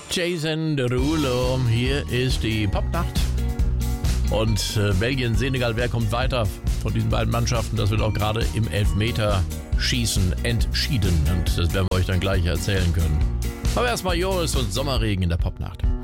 Jason Derulo, hier ist die Popnacht. Und Belgien, Senegal, wer kommt weiter von diesen beiden Mannschaften? Das wird auch gerade im Elfmeterschießen entschieden. Und das werden wir euch dann gleich erzählen können. Aber erstmal Joris und Sommerregen in der Popnacht.